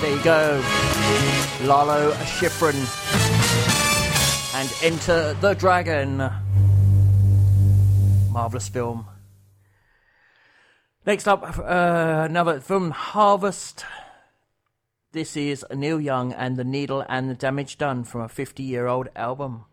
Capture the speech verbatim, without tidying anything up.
There you go. Lalo Schifrin. And Enter the Dragon. Marvellous film. Next up, uh, another film, Harvest. This is Neil Young and the Needle and the Damage Done from a fifty-year-old album.